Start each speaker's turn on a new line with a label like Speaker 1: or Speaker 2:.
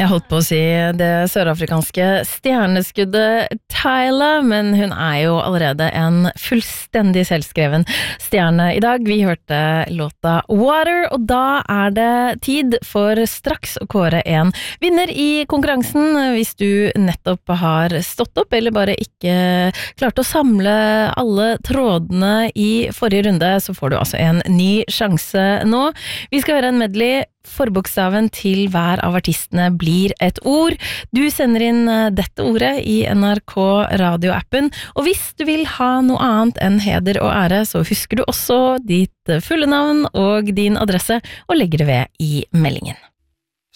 Speaker 1: Jeg holdt på å si det sørafrikanske stjerneskuddet Tyla, men hun jo allerede en fullstendig selvskreven stjerne i dag. Vi hørte låta Water, og da det tid for straks å kåre en vinner i konkurransen. Hvis du nettopp har stått opp, eller bare ikke klarte å samle alle trådene i forrige runde, så får du altså en ny sjanse nå. Vi skal høre en medley. Forbokstaven til hver av artistene blir et ord. Du sender inn dette ordet i NRK radioappen, og hvis du vil ha noe annet enn heder og ære, så husker du også ditt fulle navn og din adresse, og legger det ved i meldingen.